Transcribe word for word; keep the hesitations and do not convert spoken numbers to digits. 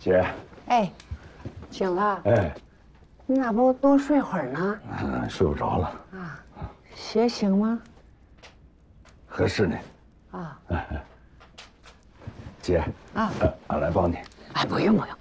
姐， 哎，醒了？ 哎， 你咋不多睡会儿呢？ 嗯，睡不着了啊，血醒吗？ 合适呢。 啊， 姐， 啊， 俺来帮你。 哎，不用不用，